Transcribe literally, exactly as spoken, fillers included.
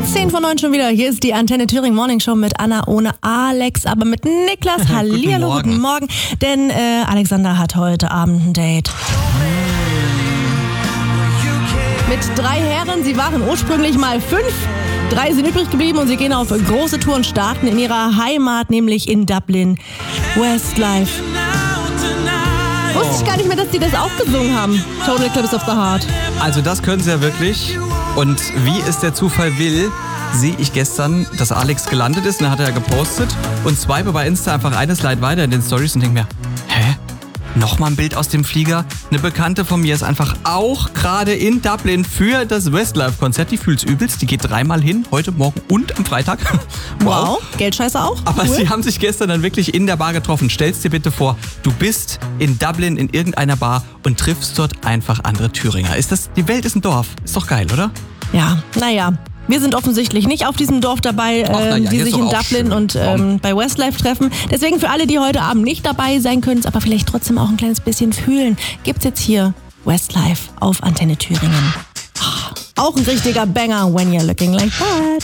zehn vor neun schon wieder. Hier ist die Antenne Thüringen Morning Show mit Anna ohne Alex, aber mit Niklas. Hallihallo, guten Morgen. Guten Morgen. Denn äh, Alexander hat heute Abend ein Date. Mit drei Herren, sie waren ursprünglich mal fünf. Drei sind übrig geblieben und sie gehen auf große Tour und starten in ihrer Heimat, nämlich in Dublin. Westlife. Wusste ich gar nicht mehr, dass die das auch gesungen haben. Total Eclipse of the Heart. Also das können sie ja wirklich. Und wie es der Zufall will, sehe ich gestern, dass Alex gelandet ist. Und dann hat er ja gepostet und swipe bei Insta einfach eine Slide weiter in den Stories und denke mir, hä? Nochmal ein Bild aus dem Flieger. Eine Bekannte von mir ist einfach auch gerade in Dublin für das Westlife-Konzert. Die fühlt's übelst. Die geht dreimal hin, heute, morgen und am Freitag. Wow, wow. Geldscheiße auch. Aber cool. Sie haben sich gestern dann wirklich in der Bar getroffen. Stell's dir bitte vor, du bist in Dublin in irgendeiner Bar und triffst dort einfach andere Thüringer. Ist das, die Welt ist ein Dorf. Ist doch geil, oder? Ja, naja. Wir sind offensichtlich nicht auf diesem Dorf dabei, Ach, äh, ja, die sich in Dublin schön. und ähm, bei Westlife treffen. Deswegen für alle, die heute Abend nicht dabei sein können, es aber vielleicht trotzdem auch ein kleines bisschen fühlen, gibt's jetzt hier Westlife auf Antenne Thüringen. Oh, auch ein richtiger Banger, When You're Looking Like That.